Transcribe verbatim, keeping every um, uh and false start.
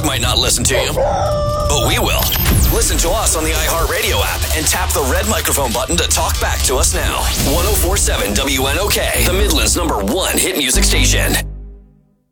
dog might not listen to you, but we will. Listen to us on the iHeartRadio app and tap the red microphone button to talk back to us now. ten forty-seven W N O K, the Midland's number one hit music station.